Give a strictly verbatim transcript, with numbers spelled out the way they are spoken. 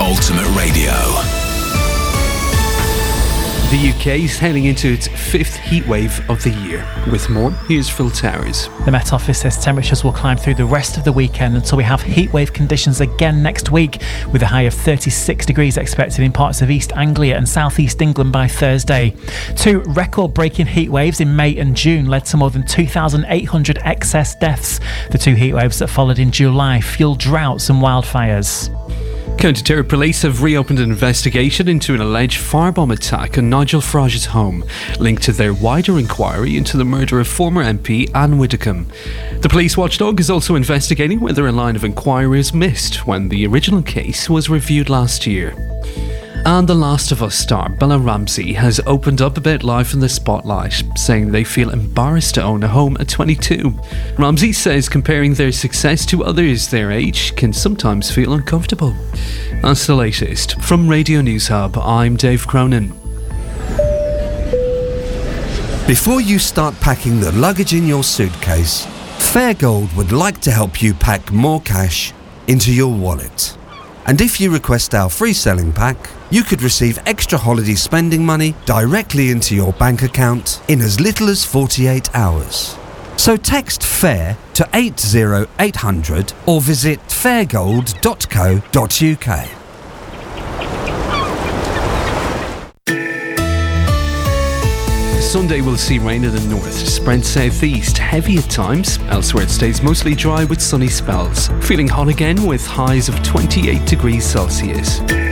Ultimate Radio. The U K is heading into its fifth heatwave of the year. With more, here's Phil Towers. The Met Office says temperatures will climb through the rest of the weekend until we have heatwave conditions again next week, with a high of thirty-six degrees expected in parts of East Anglia and South East England by Thursday. Two record-breaking heatwaves in May and June led to more than two thousand eight hundred excess deaths. The two heatwaves that followed in July fueled droughts and wildfires. County Tyrone police have reopened an investigation into an alleged firebomb attack on Nigel Farage's home, linked to their wider inquiry into the murder of former M P Anne Widdecombe. The police watchdog is also investigating whether a line of inquiry is missed when the original case was reviewed last year. And The Last of Us star Bella Ramsey has opened up about life in the spotlight, saying they feel embarrassed to own a home at twenty-two. Ramsey says comparing their success to others their age can sometimes feel uncomfortable. That's the latest. From Radio News Hub, I'm Dave Cronin. Before you start packing the luggage in your suitcase, Fairgold would like to help you pack more cash into your wallet. And if you request our free selling pack, you could receive extra holiday spending money directly into your bank account in as little as forty-eight hours. So text FAIR to eight zero eight hundred or visit fairgold dot co dot uk. Sunday will see rain in the north, spread southeast, heavy at times. Elsewhere it stays mostly dry with sunny spells. Feeling hot again with highs of twenty-eight degrees Celsius.